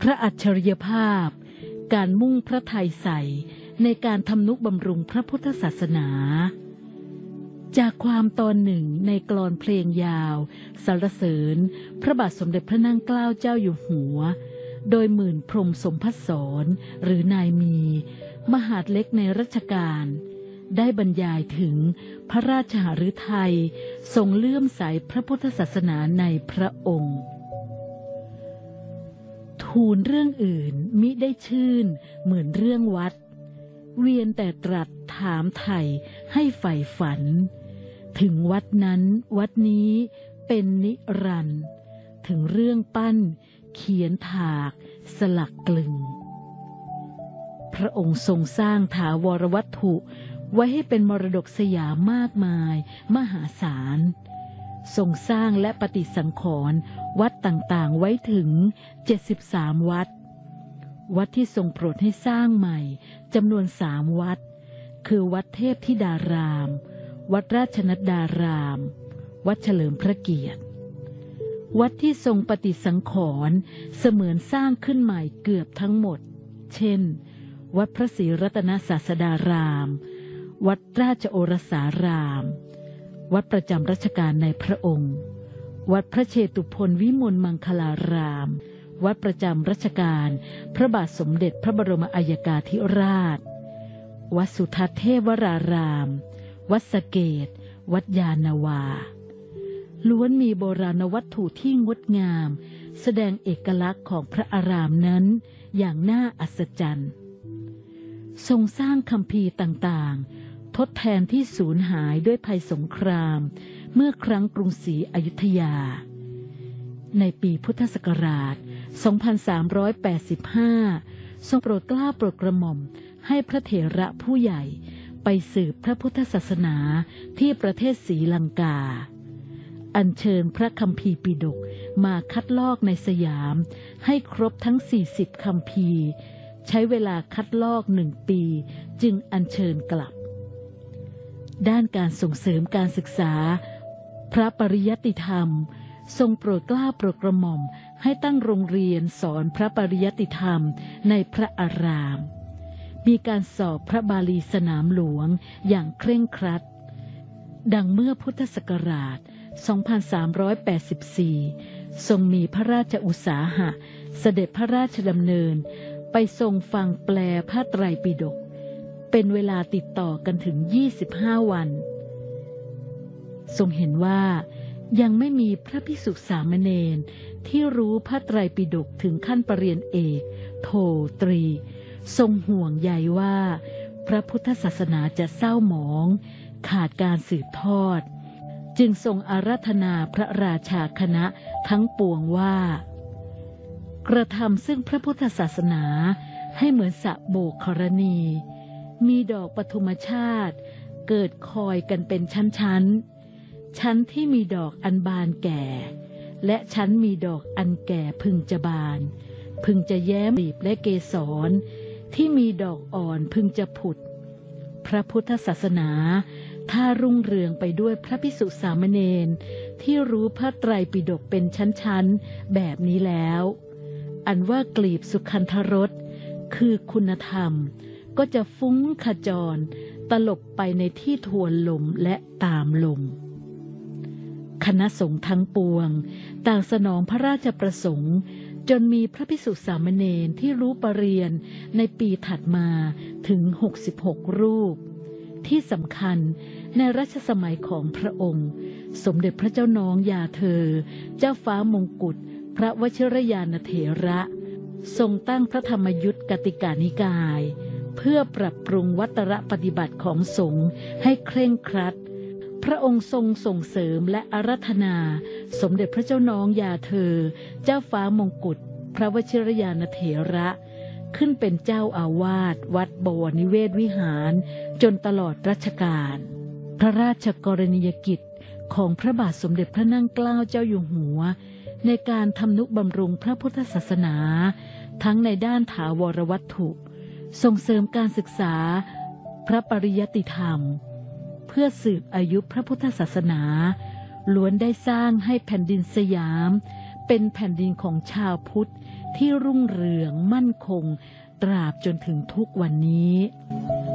ระอัจฉริยภาพการมุ่งพระทัยใส่ในการทำนุบำรุงพระพุทธศาสนาจากความตอนหนึ่งในกลอนเพลงยาวสรรเสริญพระบาทสมเด็จพระนั่งเกล้าเจ้าอยู่หัวโดยหมื่นพรหมสมภสรหรือนายมีมหาดเล็กในรัชกาลได้บรรยายถึงพระราชหฤทัยทรงเลื่อมใสพระพุทธศาสนาในพระองค์ทูลเรื่องอื่นมิได้ชื่นเหมือนเรื่องวัดเวียนแต่ตรัสถามไถ่ให้ใฝ่ฝันถึงวัดนั้นวัดนี้เป็นนิรันดร์ถึงเรื่องปั้นเขียนถากสลักกลึงพระองค์ทรงสร้างถาวรวัตถุไว้ให้เป็นมรดกสยามมากมายมหาศาลทรงสร้างและปฏิสังขรณ์วัดต่างๆไว้ถึง73วัดวัดที่ทรงโปรดให้สร้างใหม่จำนวน3วัดคือวัดเทพธิดารามวัดราชนัดดารามวัดเฉลิมพระเกียรติวัดที่ทรงปฏิสังขรณ์เสมือนสร้างขึ้นใหม่เกือบทั้งหมดเช่นวัดพระศรีรัตนศาสดารามวัดราชโอรสารามวัดประจำรัชกาลในพระองค์วัดพระเชตุพนวิมลมังคลารามวัดประจำรัชกาลพระบาทสมเด็จพระบรมอัยกาธิราชวัดสุทัศน์เทพวรารามวัดสะเกษวัดยานนาวาล้วนมีโบราณวัตถุที่งดงามแสดงเอกลักษณ์ของพระอารามนั้นอย่างน่าอัศจรรย์ทรงสร้างคัมภีร์ต่างๆทดแทนที่สูญหายด้วยภัยสงครามเมื่อครั้งกรุงศรีอยุธยาในปีพุทธศักราช 2385 ทรงโปรดเกล้าโปรดกระหม่อมให้พระเถระผู้ใหญ่ไปสืบพระพุทธศาสนาที่ประเทศศรีลังกาอัญเชิญพระคัมภีร์ปิฎกมาคัดลอกในสยามให้ครบทั้ง40คัมภีร์ใช้เวลาคัดลอก1 ปีจึงอัญเชิญกลับด้านการส่งเสริมการศึกษาพระปริยัติธรรมทรงโปรดเกล้าโปรดกระหม่อมให้ตั้งโรงเรียนสอนพระปริยัติธรรมในพระอารามมีการสอบพระบาลีสนามหลวงอย่างเคร่งครัดดังเมื่อพุทธศักราช 2384 ทรงมีพระราชอุตสาหะเสด็จพระราชดำเนินไปทรงฟังแปลพระไตรปิฎกเป็นเวลาติดต่อกันถึง25 วันทรงเห็นว่ายังไม่มีพระภิกษุสามเณรที่รู้พระไตรปิฎกถึงขั้นปรริญญาเอกโทตรีทรงห่วงใยว่าพระพุทธศาสนาจะเศร้าหมองขาดการสืบทอดจึงทรงอาราธนาพระราชาคณะทั้งปวงว่ากระทำซึ่งพระพุทธศาสนาให้เหมือนสระโบกขรณีมีดอกปฐุมชาติเกิดคอยกันเป็นชั้นที่มีดอกอันบานแก่และชั้นมีดอกอันแก่พึงจะบานพึงจะแย้มกลีบและเกสรที่มีดอกอ่อนพึงจะผุดพระพุทธศาสนาถ้ารุ่งเรืองไปด้วยพระภิกษุสามเณรที่รู้พระไตรปิฎกเป็นชั้นแบบนี้แล้วอันว่ากลีบสุคันธรสคือคุณธรรมก็จะฟุ้งขจรตลบไปในที่ทวนลมและตามลมคณะสงฆ์ทั้งปวงต่างสนองพระราชประสงค์จนมีพระภิกษุสามเณรที่รู้ปรริญญาในปีถัดมาถึง66 รูปที่สำคัญในรัชสมัยของพระองค์สมเด็จพระเจ้าน้องยาเธอเจ้าฟ้ามงกุฎพระวชิรยานเถระทรงตั้งพระธรรมยุทธกติกานิกายเพื่อปรับปรุงวัตรปฏิบัติของสงฆ์ให้เคร่งครัดพระองค์ทรงส่งเสริมและอาราธนาสมเด็จพระเจ้าน้องยาเธอเจ้าฟ้ามงกุฎพระวชิรยานเถระขึ้นเป็นเจ้าอาวาสวัดบวรนิเวศวิหารจนตลอดรัชกาลพระราชกรณียกิจของพระบาทสมเด็จพระนั่งเกล้าเจ้าอยู่หัวในการทำนุบำรุงพระพุทธศาสนาทั้งในด้านถาวรวัตถุส่งเสริมการศึกษาพระปริยัติธรรมเพื่อสืบอายุพระพุทธศาสนาล้วนได้สร้างให้แผ่นดินสยามเป็นแผ่นดินของชาวพุทธที่รุ่งเรืองมั่นคงตราบจนถึงทุกวันนี้